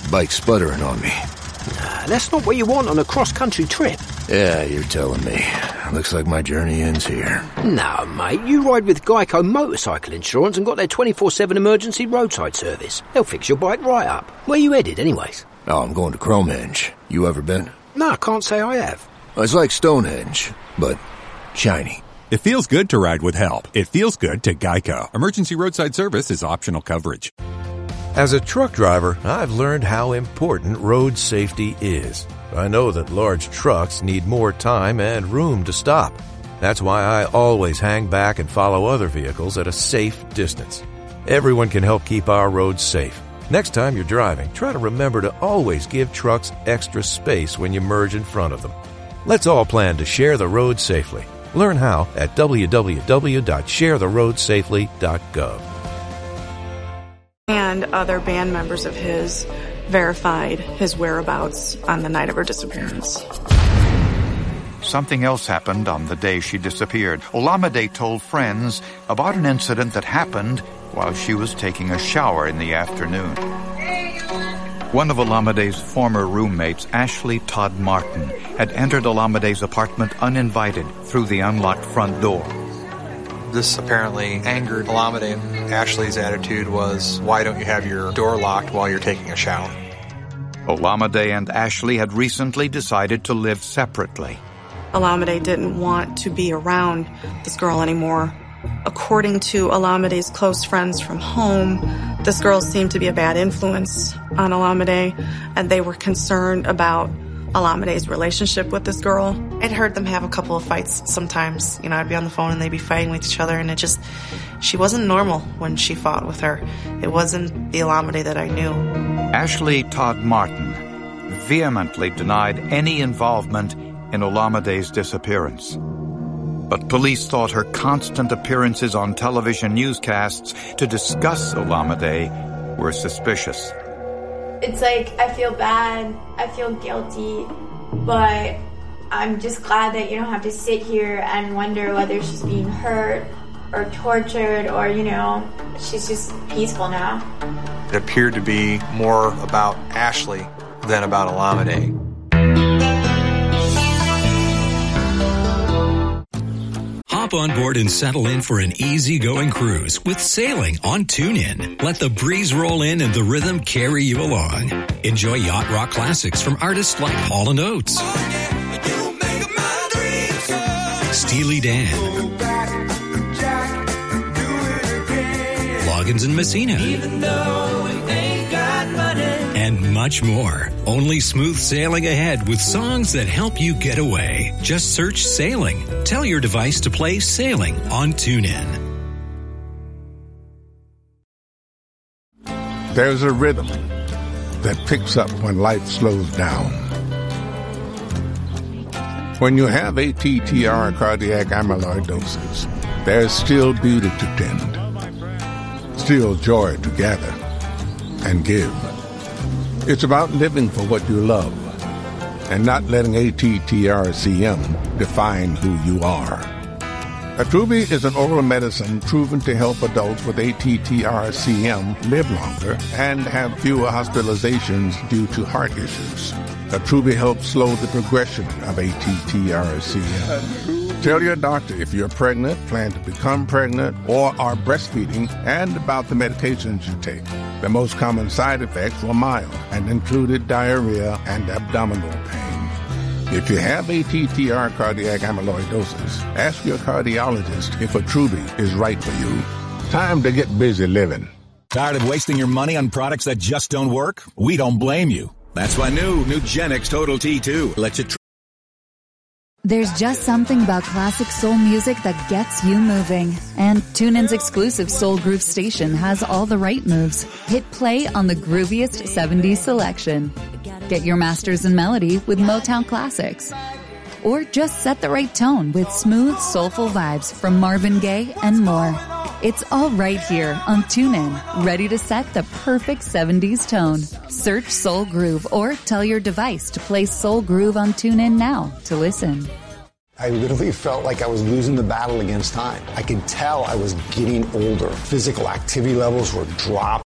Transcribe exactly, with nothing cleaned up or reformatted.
bike's sputtering on me. Nah, that's not what you want on a cross-country trip. Yeah, you're telling me. Looks like my journey ends here. No, mate, you ride with Geico Motorcycle Insurance and got their twenty-four seven emergency roadside service. They'll fix your bike right up. Where you headed, anyways? Oh, I'm going to Cromehenge. You ever been? No, I can't say I have. It's like Stonehenge, but shiny. It feels good to ride with help. It feels good to Geico. Emergency roadside service is optional coverage. As a truck driver, I've learned how important road safety is. I know that large trucks need more time and room to stop. That's why I always hang back and follow other vehicles at a safe distance. Everyone can help keep our roads safe. Next time you're driving, try to remember to always give trucks extra space when you merge in front of them. Let's all plan to share the road safely. Learn how at w w w dot share the road safely dot gov. And other band members of his verified his whereabouts on the night of her disappearance. Something else happened on the day she disappeared. Olamide told friends about an incident that happened while she was taking a shower in the afternoon. One of Olamide's former roommates, Ashley Todd Martin, had entered Olamide's apartment uninvited through the unlocked front door. This apparently angered Olamide. Ashley's attitude was, why don't you have your door locked while you're taking a shower? Olamide and Ashley had recently decided to live separately. Olamide didn't want to be around this girl anymore. According to Olamide's close friends from home, this girl seemed to be a bad influence on Olamide, and they were concerned about Olamide's relationship with this girl. I'd heard them have a couple of fights sometimes. You know, I'd be on the phone and they'd be fighting with each other, and it just, she wasn't normal when she fought with her. It wasn't the Olamide that I knew. Ashley Todd Martin vehemently denied any involvement in Olamide's disappearance. But police thought her constant appearances on television newscasts to discuss Olamide were suspicious. It's like, I feel bad, I feel guilty, but I'm just glad that you don't have to sit here and wonder whether she's being hurt or tortured or, you know, she's just peaceful now. It appeared to be more about Ashley than about Olamide. Hop on board and settle in for an easy-going cruise with sailing on TuneIn. Let the breeze roll in and the rhythm carry you along. Enjoy yacht rock classics from artists like Hall and Oates, Steely Dan, Loggins and Messina, even though we ain't got money, and much more. Only smooth sailing ahead with songs that help you get away. Just search Sailing. Tell your device to play Sailing on TuneIn. There's a rhythm that picks up when life slows down. When you have A T T R cardiac amyloidosis, there's still beauty to tend, still joy to gather and give. It's about living for what you love and not letting A T T R C M define who you are. Attruby is an oral medicine proven to help adults with A T T R C M live longer and have fewer hospitalizations due to heart issues. Attruby helps slow the progression of A T T R C M. Tell your doctor if you're pregnant, plan to become pregnant, or are breastfeeding, and about the medications you take. The most common side effects were mild and included diarrhea and abdominal pain. If you have A T T R cardiac amyloidosis, ask your cardiologist if Attruby is right for you. Time to get busy living. Tired of wasting your money on products that just don't work? We don't blame you. That's why new, new Genix Total T two lets you tr- There's just something about classic soul music that gets you moving. And TuneIn's exclusive Soul Groove station has all the right moves. Hit play on the grooviest seventies selection. Get your masters in melody with Motown classics. Or just set the right tone with smooth, soulful vibes from Marvin Gaye and more. It's all right here on TuneIn, ready to set the perfect seventies tone. Search Soul Groove or tell your device to play Soul Groove on TuneIn now to listen. I literally felt like I was losing the battle against time. I could tell I was getting older. Physical activity levels were dropped.